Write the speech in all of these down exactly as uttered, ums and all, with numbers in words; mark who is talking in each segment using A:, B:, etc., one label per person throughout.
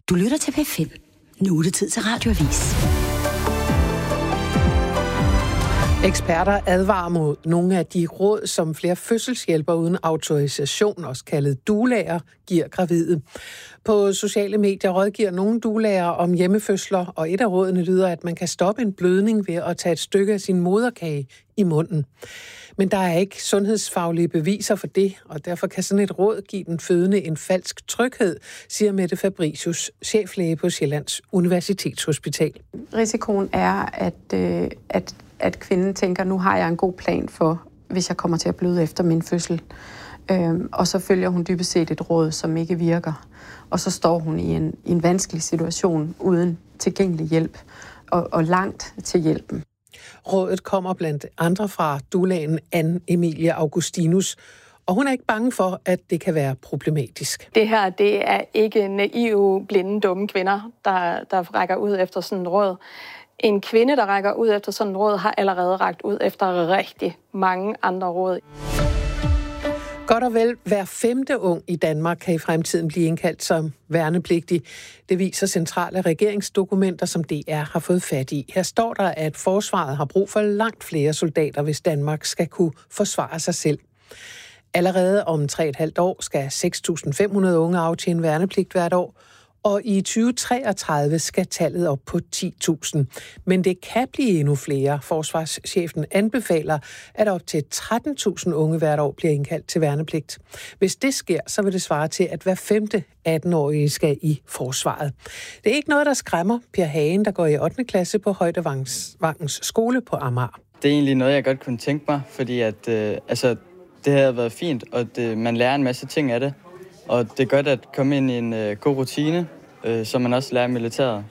A: Du lytter til P fem. Nu er det tid til Radioavis.
B: Eksperter advarer mod nogle af de råd, som flere fødselshjælpere uden autorisation, også kaldet doulaer, giver gravide. På sociale medier rådgiver nogle doulaer om hjemmefødsler, og et af rådene lyder, at man kan stoppe en blødning ved at tage et stykke af sin moderkage i munden. Men der er ikke sundhedsfaglige beviser for det, og derfor kan sådan et råd give den fødende en falsk tryghed, siger Mette Fabricius, cheflæge på Sjællands Universitetshospital.
C: Risikoen er, at, øh, at, at kvinden tænker, nu har jeg en god plan for, hvis jeg kommer til at bløde efter min fødsel. Øhm, og så følger hun dybest set et råd, som ikke virker. Og så står hun i en, i en vanskelig situation uden tilgængelig hjælp og, og langt til hjælpen.
B: Rådet kommer blandt andre fra doulaen Anne Emilie Augustinus, og hun er ikke bange for, at det kan være problematisk.
D: Det her, det er ikke naive, blinde, dumme kvinder, der, der rækker ud efter sådan et råd. En kvinde, der rækker ud efter sådan et råd, har allerede rakt ud efter rigtig mange andre råd.
B: Godt og vel hver femte ung i Danmark kan i fremtiden blive indkaldt som værnepligtig. Det viser centrale regeringsdokumenter, som D R har fået fat i. Her står der, at forsvaret har brug for langt flere soldater, hvis Danmark skal kunne forsvare sig selv. Allerede om tre og et halvt år skal seks tusind fem hundrede unge aftjene værnepligt hvert år, og i tyve treogtredive skal tallet op på ti tusind. Men det kan blive endnu flere. Forsvarschefen anbefaler, at op til tretten tusind unge hvert år bliver indkaldt til værnepligt. Hvis det sker, så vil det svare til, at hver femte atten-årige skal i forsvaret. Det er ikke noget, der skræmmer Per Hagen, der går i ottende klasse på Højdevangens skole på Amager.
E: Det er egentlig noget, jeg godt kunne tænke mig, fordi at, øh, altså, det havde været fint, og det, man lærer en masse ting af det. Og det er godt at komme ind i en øh, god rutine, øh, som man også lærer i militæret.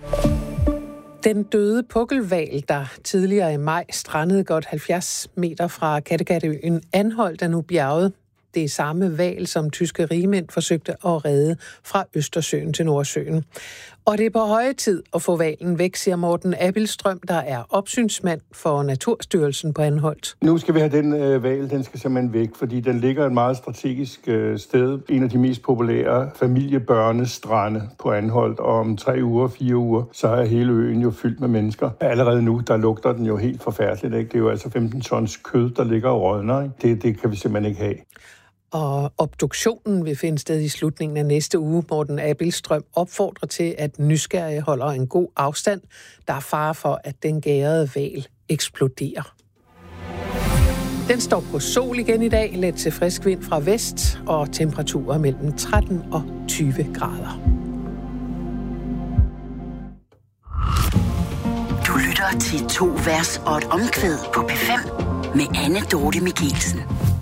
B: Den døde pukkelhval, der tidligere i maj strandede godt halvfjerds meter fra Kattegatøen Anholt, er nu bjerget. Det er samme hval, som tyske rigmænd forsøgte at redde fra Østersøen til Nordsøen. Og det er på høje tid at få hvalen væk, siger Morten Abilstrøm, der er opsynsmand for Naturstyrelsen på Anholt.
F: Nu skal vi have den øh, hval, den skal simpelthen væk, fordi den ligger et meget strategisk øh, sted. En af de mest populære familiebørnestrande på Anholt, og om tre uger, fire uger, så er hele øen jo fyldt med mennesker. Allerede nu, der lugter den jo helt forfærdeligt, ikke? Det er jo altså femten tons kød, der ligger og rådner, ikke? Det, det kan vi simpelthen ikke have.
B: Og obduktionen vil finde sted i slutningen af næste uge. Morten Abilstrøm opfordrer til, at nysgerrige holder en god afstand. Der er fare for, at den gærede hval eksploderer. Den står på sol igen i dag, let til frisk vind fra vest, og temperaturer mellem tretten og tyve grader.
A: Du lytter til to vers og et omkvæd på P fem med Anne Dorte Michelsen.